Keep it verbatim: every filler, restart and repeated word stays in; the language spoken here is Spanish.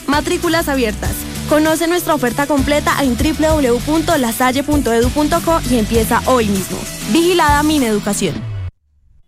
Matrículas abiertas. Conoce nuestra oferta completa en doble u doble u doble u punto lasalle punto edu punto co y empieza hoy mismo. Vigilada Mineducación.